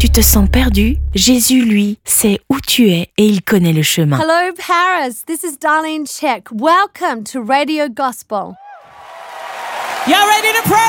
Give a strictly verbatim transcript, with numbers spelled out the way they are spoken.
tu te sens perdu, Jésus, lui, sait où tu es et il connaît le chemin. Hello, Paris. This is Darlene Check. Welcome to Radio Gospel. Y'all ready to pray?